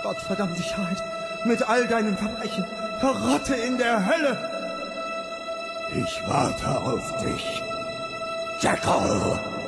Gott verdamm dich, Hyde. Mit all deinen Verbrechen. Verrotte in der Hölle. Ich warte auf dich, Jackal.